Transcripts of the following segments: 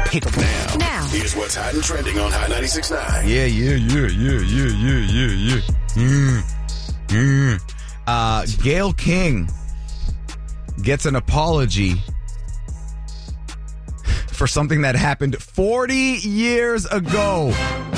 pick them. Now. Here's what's hot and trending on Hot 96.9. Yeah. Gayle King gets an apology for something that happened 40 years ago.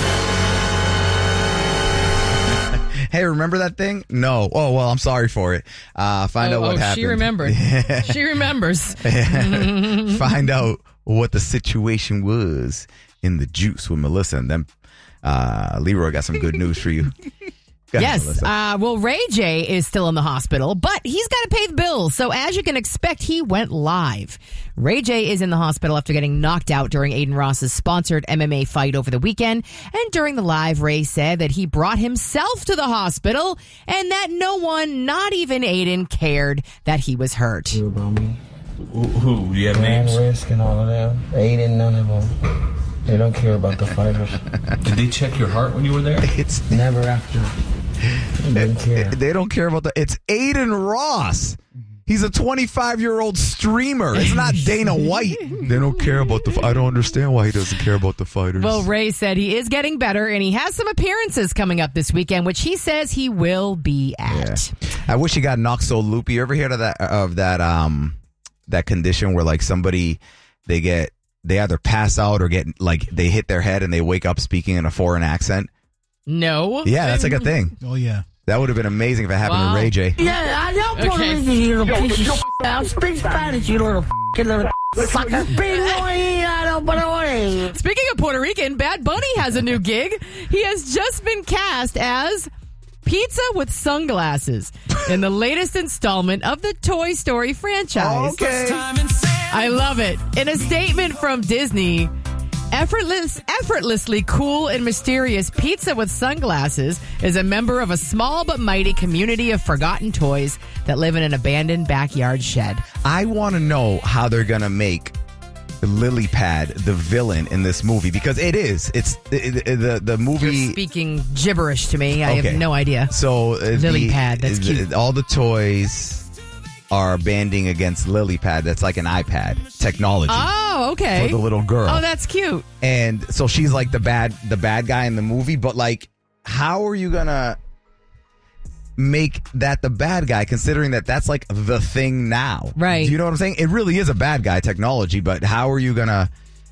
Hey, remember that thing? No. Oh, well, I'm sorry for it. Find out what happened. She remembered. She remembers. Find out what the situation was in the juice with Melissa. And then Leroy got some good news for you. Yes. Well, Ray J is still in the hospital, but he's got to pay the bills. So as you can expect, he went live. Ray J is in the hospital after getting knocked out during Aiden Ross's sponsored MMA fight over the weekend. And during the live, Ray said that he brought himself to the hospital and that no one, not even Aiden, cared that he was hurt. Who about me? Who? Do you have names? Risk and all of them. Aiden, none of them. They don't care about the fighters. Did they check your heart when you were there? It's never after. They didn't care. They don't care about it's Aiden Ross. He's a 25-year-old streamer. It's not Dana White. They don't care about I don't understand why he doesn't care about the fighters. Well, Ray said he is getting better, and he has some appearances coming up this weekend, which he says he will be at. Yeah. I wish he got knocked so loopy. You ever heard of that condition where like somebody they either pass out or they hit their head and they wake up speaking in a foreign accent? No. Yeah, that's like a thing. Oh, yeah. That would have been amazing if it happened to Ray J. Yeah, I know Puerto Rican, you little piece of shit. I speak Spanish, you little sucker. Speaking of Puerto Rican, Bad Bunny has a new gig. He has just been cast as Pizza with Sunglasses in the latest installment of the Toy Story franchise. Okay. I love it. In a statement from Disney, effortlessly cool and mysterious Pizza with Sunglasses is a member of a small but mighty community of forgotten toys that live in an abandoned backyard shed. I want to know how they're going to make Lily Pad the villain in this movie, because it is. It's the movie. You're speaking gibberish to me. I have no idea. So Lily Pad, that's cute. All the toys are banding against Lily Pad. That's like an iPad technology. Oh, okay. For the little girl. Oh, that's cute. And so she's like the bad guy in the movie, but like, how are you gonna make that the bad guy, considering that that's like the thing now? Right. Do you know what I'm saying? It really is a bad guy technology, but how are you gonna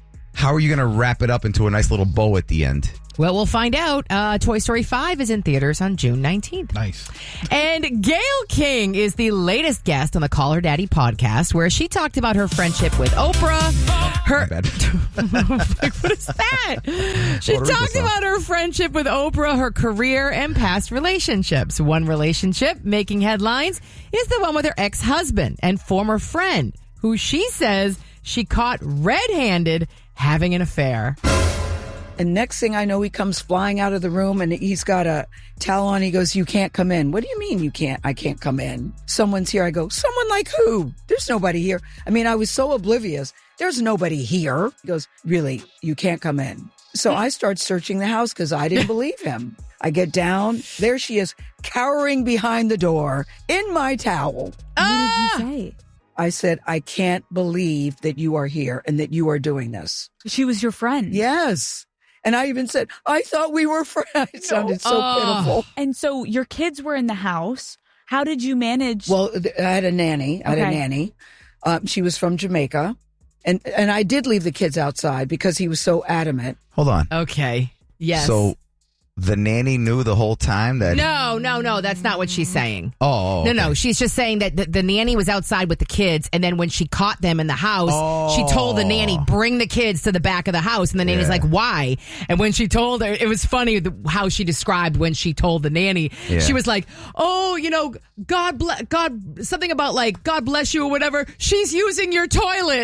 wrap it up into a nice little bow at the end? Well, we'll find out. Toy Story 5 is in theaters on June 19th. Nice. And Gayle King is the latest guest on the Call Her Daddy podcast, where she talked about her friendship with Oprah. My bad. What is that? She talked about her friendship with Oprah, her career, and past relationships. One relationship making headlines is the one with her ex-husband and former friend, who she says she caught red-handed having an affair. And next thing I know, he comes flying out of the room and he's got a towel on. He goes, "You can't come in." "What do you mean you can't? I can't come in. Someone's here." I go, "Someone like who? There's nobody here." I mean, I was so oblivious. "There's nobody here." He goes, "Really? You can't come in?" So I start searching the house because I didn't believe him. I get down. There she is, cowering behind the door in my towel. What did you say? I said, "I can't believe that you are here and that you are doing this." She was your friend. Yes. And I even said, "I thought we were friends." It sounded so pitiful. And so your kids were in the house. How did you manage? Well, I had a nanny. She was from Jamaica. And I did leave the kids outside because he was so adamant. Hold on. Okay. Yes. So the nanny knew the whole time that... No, that's not what she's saying. Oh, okay. No, she's just saying that the nanny was outside with the kids, and then when she caught them in the house, she told the nanny, "Bring the kids to the back of the house," and the nanny's like, "Why?" And when she told her, it was funny how she described when she told the nanny. She was like, "Oh, God bless, something about like, God bless you or whatever. She's using your toilet."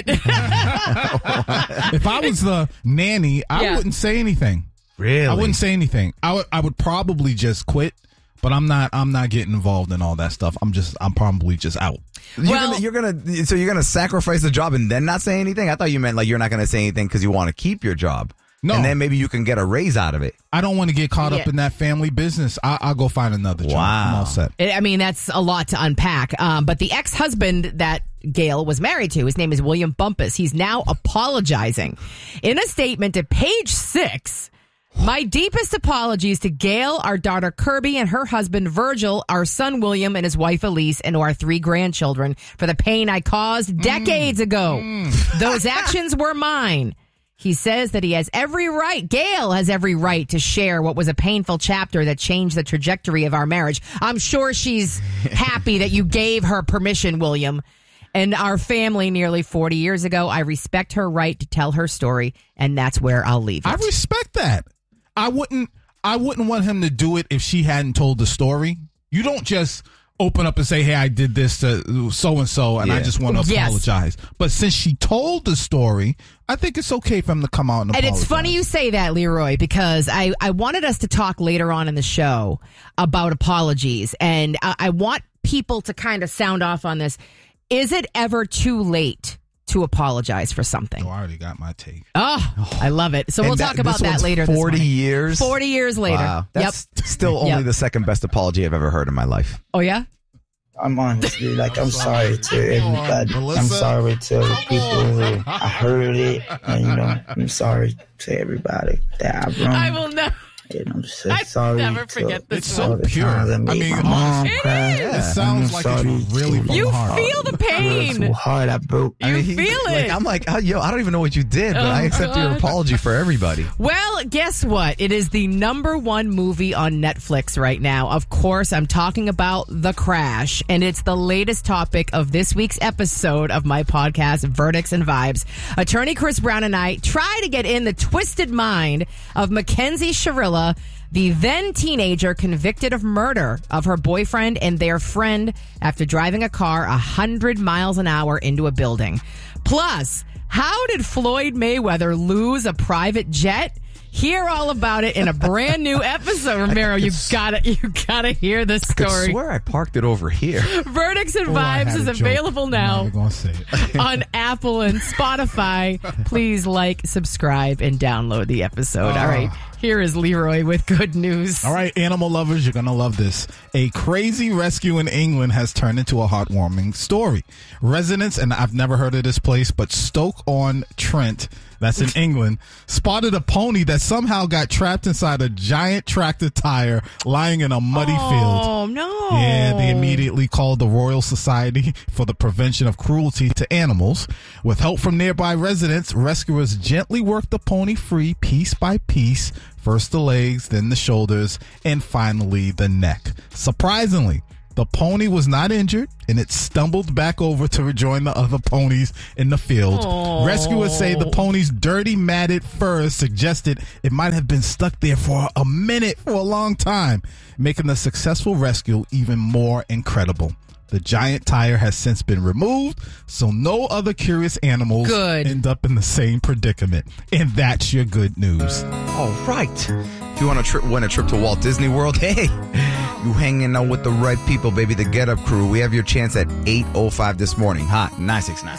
If I was the nanny, I wouldn't say anything. Really? I wouldn't say anything. I would probably just quit, but I'm not getting involved in all that stuff. I'm probably just out. You're gonna sacrifice the job and then not say anything? I thought you meant like you're not gonna say anything because you want to keep your job. No. And then maybe you can get a raise out of it. I don't want to get caught up in that family business. I'll go find another job. I'm all set. I mean, that's a lot to unpack. But the ex-husband that Gail was married to, his name is William Bumpus. He's now apologizing. In a statement to Page 6, my deepest apologies to Gail, our daughter Kirby, and her husband Virgil, our son William, and his wife Elise, and our 3 grandchildren for the pain I caused decades ago. Those actions were mine. He says that he has every right, Gail has every right to share what was a painful chapter that changed the trajectory of our marriage. I'm sure she's happy that you gave her permission, William. And our family nearly 40 years ago, I respect her right to tell her story, and that's where I'll leave it. I respect that. I wouldn't want him to do it if she hadn't told the story. You don't just open up and say, hey, I did this to so-and-so, and I just want to apologize. But since she told the story, I think it's okay for him to come out and apologize. And it's funny you say that, Leroy, because I wanted us to talk later on in the show about apologies, and I want people to kind of sound off on this. Is it ever too late to apologize for something? Oh, I already got my take. Oh, I love it. So we'll talk about that later. 40 years? 40 years later. Wow. That's still only the second best apology I've ever heard in my life. Oh, yeah? I'm honestly, I'm sorry to everybody. I'm sorry to the people who I heard it. And, I'm sorry to everybody that I've wronged. I will never. And I'm so sorry. Never forget this. It's so pure. I mean, my mom cried. It sounds like it's really from you the heart. feel the pain. So hard I broke. You feel it. I'm like, oh, yo, I don't even know what you did, but I accept your apology for everybody. Well, guess what? It is the #1 movie on Netflix right now. Of course, I'm talking about The Crash, and it's the latest topic of this week's episode of my podcast, Verdicts and Vibes. Attorney Chris Brown and I try to get in the twisted mind of Mackenzie Shirilla, the then teenager convicted of murder of her boyfriend and their friend after driving a car 100 miles an hour into a building. Plus, how did Floyd Mayweather lose a private jet? Hear all about it in a brand new episode, Romero. You gotta hear this story. I swear I parked it over here. Verdicts and Vibes is available now on Apple and Spotify. Please like, subscribe, and download the episode. All right, here is Leroy with good news. All right, animal lovers, you're going to love this. A crazy rescue in England has turned into a heartwarming story. Residents, and I've never heard of this place, but Stoke-on-Trent, that's in England, spotted a pony that somehow got trapped inside a giant tractor tire lying in a muddy field. Oh, no. Yeah, they immediately called the Royal Society for the Prevention of Cruelty to Animals. With help from nearby residents, rescuers gently worked the pony free piece by piece, first the legs, then the shoulders, and finally the neck. Surprisingly, the pony was not injured, and it stumbled back over to rejoin the other ponies in the field. Aww. Rescuers say the pony's dirty, matted fur suggested it might have been stuck there for a minute for a long time, making the successful rescue even more incredible. The giant tire has since been removed, so no other curious animals end up in the same predicament. And that's your good news. All right. If you want to win a trip to Walt Disney World, hey, you hanging out with the right people, baby. The Get Up Crew. We have your chance at 8:05 this morning. Hot 969.